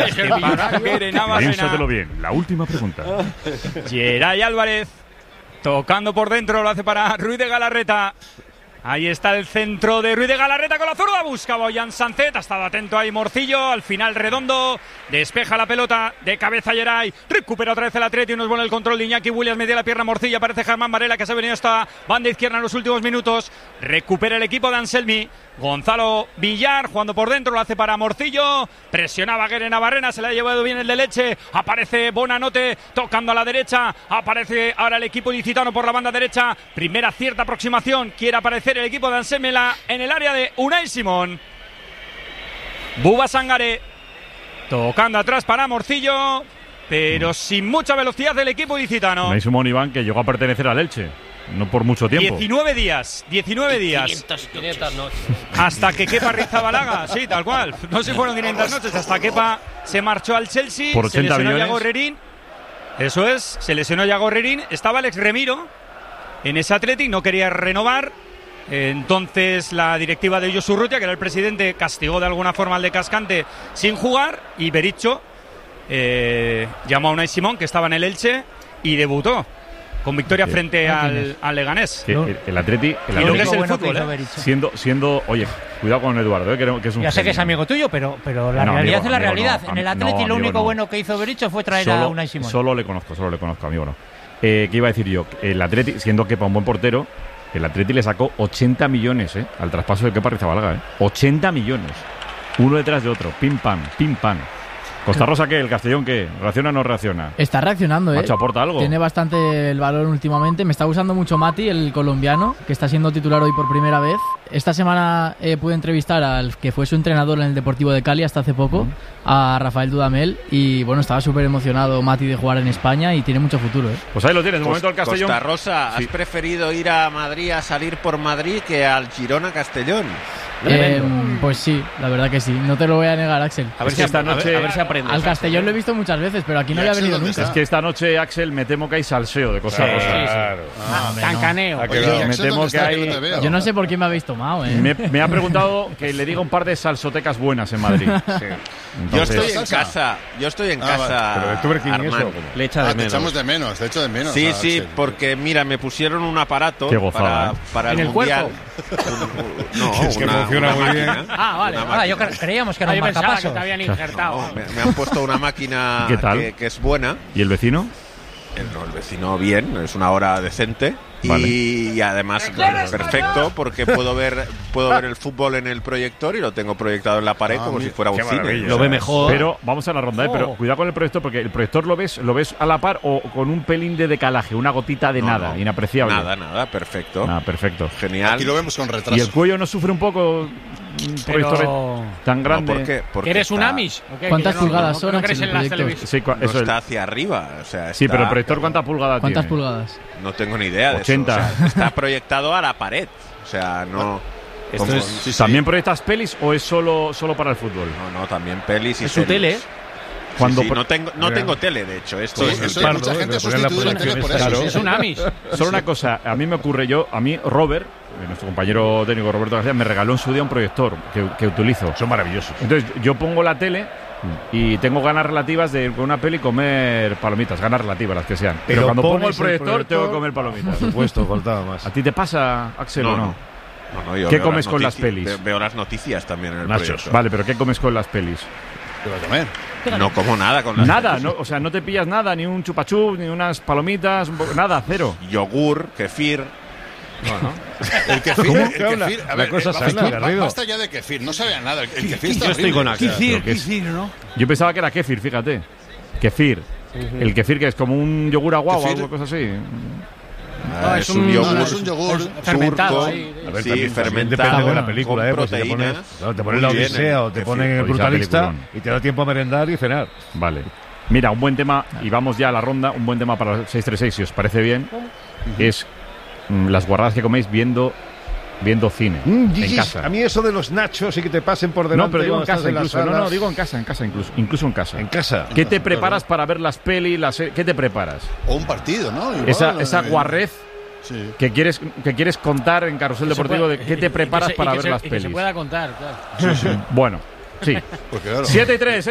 Piénsatelo bien. La última pregunta. Geray Álvarez, tocando por dentro, lo hace para Ruiz de Galarreta. Ahí está el centro de Ruiz de Galarreta con la zurda, busca Boyan Sancet, ha estado atento ahí Morcillo, al final Redondo, despeja la pelota de cabeza Geray, recupera otra vez el Atleti, nos pone el control de Iñaki Williams, media la pierna Morcillo, aparece Germán Varela que se ha venido hasta banda izquierda en los últimos minutos, recupera el equipo de Anselmi, Gonzalo Villar jugando por dentro, lo hace para Morcillo, presionaba Guere Navarrena, se le ha llevado bien el de Leche, aparece Bonanote tocando a la derecha, aparece ahora el equipo ilicitano por la banda derecha, primera cierta aproximación, quiere aparecer el equipo de Anselmi en el área de Unai Simón. Buba Sangaré tocando atrás para Morcillo, pero sin mucha velocidad del equipo ilicitano. Unai Simón, Iván, que llegó a pertenecer al Elche. No por mucho tiempo. 19 días. 500 noches. Hasta que Kepa Rizabalaga, sí, tal cual. No se fueron 500 noches. Hasta Kepa se marchó al Chelsea. Por 80 se lesionó millones. Yago Herrerín. Eso es, se lesionó Yago Herrerín. Estaba Alex Remiro en ese Athletic, no quería renovar. Entonces la directiva de Josu Urrutia, que era el presidente, castigó de alguna forma al de Cascante sin jugar. Y Berizzo llamó a Unai Simón, que estaba en el Elche, y debutó con victoria frente al Leganés. El Atleti, y lo que es el fútbol, siendo, oye, cuidado con Eduardo, que es un ya sé que es amigo tuyo, pero la realidad es la realidad. En el Atleti lo único bueno que hizo Berizzo fue traer a Unai Simón. Solo le conozco, amigo, no. ¿Qué iba a decir yo? El Atleti, siendo Kepa un buen portero, el Atleti le sacó 80 millones al traspaso de Kepa Rizabalaga. 80 millones. Uno detrás de otro. Pim, pam, pim, pam. Costa Rosa, ¿qué? ¿El Castellón qué? ¿Reacciona o no reacciona? Está reaccionando, Macho, aporta algo. Tiene bastante el valor últimamente. Me está gustando mucho Mati, el colombiano, que está siendo titular hoy por primera vez. Esta semana pude entrevistar al que fue su entrenador en el Deportivo de Cali hasta hace poco, a Rafael Dudamel, y bueno, estaba súper emocionado Mati de jugar en España y tiene mucho futuro. Pues ahí lo tienes, de momento el Castellón. Costa Rosa, ¿has preferido ir a Madrid a salir por Madrid que al Girona Castellón? Pues sí, la verdad que sí. No te lo voy a negar, Axel. A ver si esta noche... A ver si aprendes. Al Castellón lo he visto muchas veces, pero aquí no había venido nunca. Es que esta noche, Axel, me temo que hay salseo de Costa Rosa. Claro. Cancaneo. Me temo que hay... Yo no sé por qué me habéis tomado, Me ha preguntado que le diga un par de salsotecas buenas en Madrid. Sí. Entonces, yo estoy en casa. Pero tú eres Armand. Le echa de menos. Echamos de menos, te echo de menos. Sí, sí, porque mira, me pusieron un aparato para el Mundial. Es que funciona muy bien. Vale. Yo creíamos que era un marcapasos. Que te habían injertado. Me han puesto una máquina que es buena. ¿Y el vecino? El vecino bien, es una hora decente. Vale. Y además perfecto, porque puedo ver el fútbol en el proyector y lo tengo proyectado en la pared como si fuera un cine. Lo ve mejor. Pero vamos a la ronda, pero cuidado con el proyector, porque el proyector lo ves a la par o con un pelín de decalaje, una gotita de inapreciable. Nada, perfecto. Perfecto. Genial. Aquí lo vemos con retraso. ¿Y el cuello no sufre un poco un proyector tan grande? Porque ¿Eres un Amish? ¿Cuántas pulgadas son? ¿No crees en las televisiones? Sí, eso está hacia arriba. O sea, sí, pero el proyector ¿cuántas pulgadas tiene? ¿Cuántas pulgadas? No tengo ni idea de 80. eso. O sea, está proyectado a la pared. O sea, no... ¿También proyectas pelis o es solo para el fútbol? No, también pelis y ¿Es su tele? Cuando no tengo tele, de hecho. Esto es eso mucha gente sustituye la tele por eso. Es un Amish. Solo una cosa, a mí me ocurre, Robert, nuestro compañero técnico Roberto García, me regaló en su día un proyector que utilizo. Son maravillosos. Entonces, yo pongo la tele y tengo ganas relativas de con una peli comer palomitas, ganas relativas las que sean. Pero cuando pongo el proyector tengo que comer palomitas. Por supuesto, faltaba más. ¿A ti te pasa, Axel, o no? No, yo ¿Qué veo comes con las pelis? Veo las noticias también en el Nachos. proyector. Vale, pero ¿qué comes con las pelis? ¿Qué vas a comer? No como nada con las Nada, pelis. no, o sea, no te pillas nada, ni un chupachup, ni unas palomitas, nada, cero. Yogur, kefir. El kefir, ¿Cómo? A ver, basta ya de kefir, no sabe a nada. El kefir está Yo estoy con horrible. Axel. Kefir, ¿no? Yo pensaba que era kéfir, fíjate. Kéfir. El kéfir que es como un yogur aguado o algo cosa así. Es un yogur. No, es un yogur fermentado. turco. A ver, Sí, también fermentado, depende de la película, con pues si te pones, proteínas. claro, te pones Muy la bien, Odisea o te ponen el Odisea, Brutalista peliculón. y te da tiempo a merendar y cenar. Vale. Mira, un buen tema, y vamos ya a la ronda, un buen tema para el 636, si os parece bien, es las guarradas que coméis viendo cine en casa. A mí eso de los nachos y que te pasen por delante. No, pero digo en cuando estás casa en la incluso. sala. No, digo en casa incluso en casa. En casa. ¿Qué te preparas para ver las pelis? ¿Qué te preparas? O un partido, ¿no? Igual, Esa guarrez sí. que quieres contar en Carrusel Deportivo de qué te preparas para ver las pelis. Que se pueda contar, claro. Bueno, sí. Porque claro. 7-3.